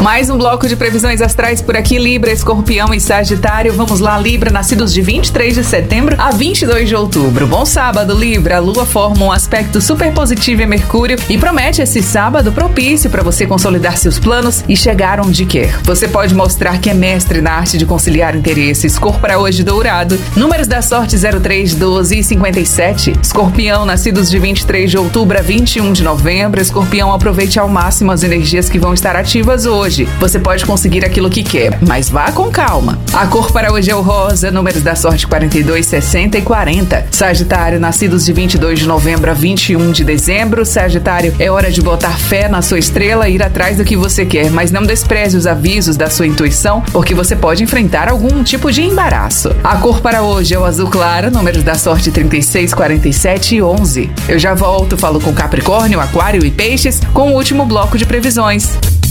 Mais um bloco de previsões astrais por aqui, Libra, Escorpião e Sagitário. Vamos lá, Libra, nascidos de 23 de setembro a 22 de outubro. Bom sábado, Libra. A Lua forma um aspecto super positivo em Mercúrio e promete esse sábado propício para você consolidar seus planos e chegar onde quer. Você pode mostrar que é mestre na arte de conciliar interesses. Cor para hoje, dourado. Números da sorte 03, 12 e 57. Escorpião, nascidos de 23 de outubro a 21 de novembro. Escorpião, aproveite ao máximo as energias que vão estar ativas hoje. Você pode conseguir aquilo que quer, mas vá com calma. A cor para hoje é o rosa. Números da sorte 42, 60 e 40. Sagitário, nascidos de 22 de novembro a 21 de dezembro. Sagitário, é hora de botar fé na sua estrela e ir atrás do que você quer, mas não despreze os avisos da sua intuição, porque você pode enfrentar algum tipo de embaraço. A cor para hoje é o azul claro. Números da sorte 36, 47 e 11. Eu já volto, falo com Capricórnio, Aquário e Peixes com o último bloco de previsões.